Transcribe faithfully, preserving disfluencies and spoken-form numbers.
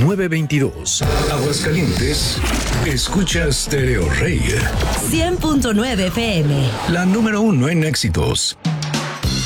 nueve dos dos. Aguascalientes, escucha Stereo Rey. cien punto nueve F M. La número uno en éxitos.